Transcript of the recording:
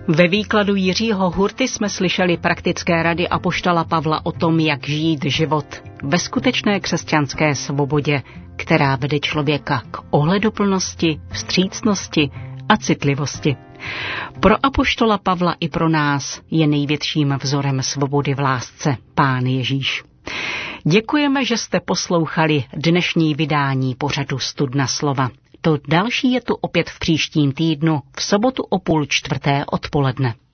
Ve výkladu Jiřího Hurty jsme slyšeli praktické rady apoštola Pavla o tom, jak žít život ve skutečné křesťanské svobodě, která vede člověka k ohleduplnosti, vstřícnosti a citlivosti. Pro apoštola Pavla i pro nás je největším vzorem svobody v lásce Pán Ježíš. Děkujeme, že jste poslouchali dnešní vydání pořadu Studna slova. To další je tu opět v příštím týdnu v sobotu o 3:30 odpoledne.